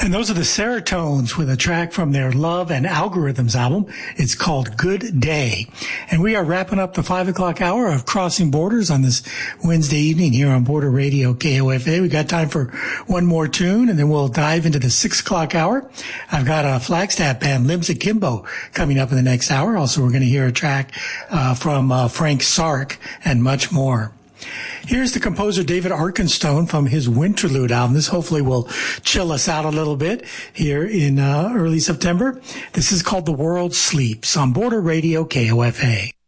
And those are the Seratones with a track from their Love and Algorithms album. It's called Good Day. And we are wrapping up the 5 o'clock hour of Crossing Borders on this Wednesday evening here on Border Radio KOFA. We got time for one more tune, and then we'll dive into the 6 o'clock hour. I've got a Flagstaff band, Limbs Akimbo, coming up in the next hour. Also, we're going to hear a track from Frank Sark and much more. Here's the composer David Arkenstone from his Winterlude album. This hopefully will chill us out a little bit here in early September. This is called The World Sleeps on Border Radio KOFA.